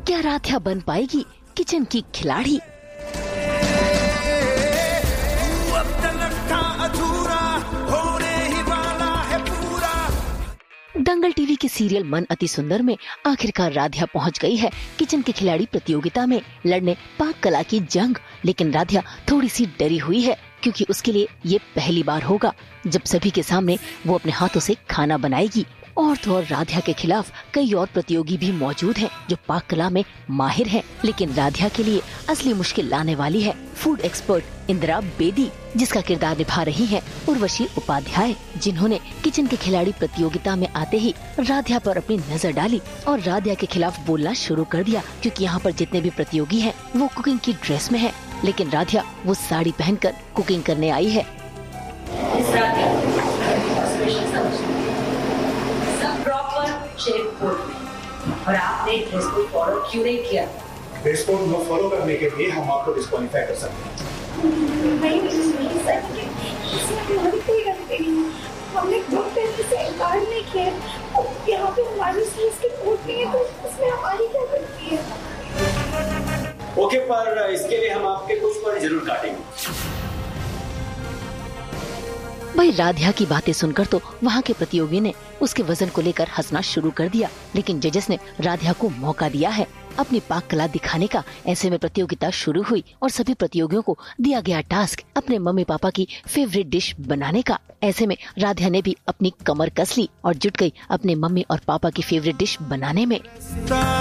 क्या राध्या बन पाएगी किचन की खिलाड़ी? दंगल टीवी के सीरियल मन अति सुंदर में आखिरकार राध्या पहुंच गई है किचन के खिलाड़ी प्रतियोगिता में लड़ने पाक कला की जंग। लेकिन राध्या थोड़ी सी डरी हुई है क्योंकि उसके लिए ये पहली बार होगा जब सभी के सामने वो अपने हाथों से खाना बनाएगी। और तो और राध्या के खिलाफ कई और प्रतियोगी भी मौजूद हैं जो पाक कला में माहिर हैं। लेकिन राध्या के लिए असली मुश्किल लाने वाली है फूड एक्सपर्ट इंदिरा बेदी, जिसका किरदार निभा रही हैं उर्वशी उपाध्याय, जिन्होंने किचन के खिलाड़ी प्रतियोगिता में आते ही राध्या पर अपनी नजर डाली और राध्या के खिलाफ बोलना शुरू कर दिया क्योंकि यहाँ पर जितने भी प्रतियोगी हैं वो कुकिंग की ड्रेस में है, लेकिन राध्या वो साड़ी पहनकर कुकिंग करने आई है। और आपने ड्रेस कोड फॉलो क्यों नहीं किया? ड्रेस कोड न फॉलो करने के लिए हम आपको डिस्क्वालीफाई कर सकते हैं। नहीं सर, इसमें हमारी कोई गलती नहीं है। हमने बहुत पहले से इनकार नहीं किया। यहाँ पे हमारी सीएस की कोड नहीं है तो इसमें हमारी क्या गलती है? ओके, पर इसके लिए हम आपके कुछ पर जरूर काटेंगे। भाई राध्या की बातें सुनकर तो वहाँ के प्रतियोगी ने उसके वजन को लेकर हंसना शुरू कर दिया, लेकिन जजेस ने राध्या को मौका दिया है अपनी पाक कला दिखाने का। ऐसे में प्रतियोगिता शुरू हुई और सभी प्रतियोगियों को दिया गया टास्क अपने मम्मी पापा की फेवरेट डिश बनाने का। ऐसे में राध्या ने भी अपनी कमर कस ली और जुट गई अपने मम्मी और पापा की फेवरेट डिश बनाने में।